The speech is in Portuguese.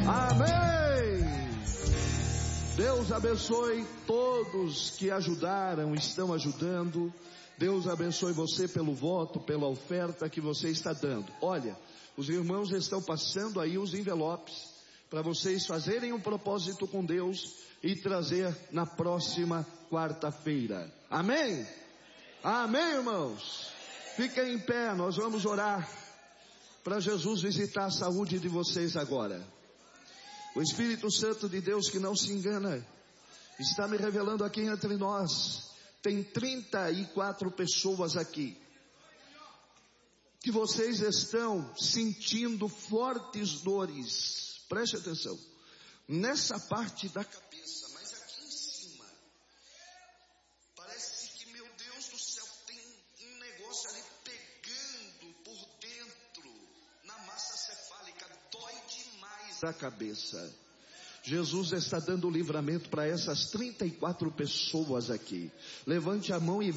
Amém. Deus abençoe todos que ajudaram, estão ajudando. Deus abençoe você pelo voto, pela oferta que você está dando. Olha, os irmãos estão passando aí os envelopes para vocês fazerem um propósito com Deus e trazer na próxima quarta-feira. Amém? Amém, irmãos? Fiquem em pé, nós vamos orar para Jesus visitar a saúde de vocês agora. O Espírito Santo de Deus, que não se engana, está me revelando aqui entre nós. Tem 34 pessoas aqui que vocês estão sentindo fortes dores. Preste atenção. Nessa parte da cabeça, mas aqui em cima, parece que, meu Deus do céu, tem um negócio ali pegando por dentro, na massa cefálica, dói demais a cabeça. Jesus está dando livramento para essas 34 pessoas aqui. Levante a mão e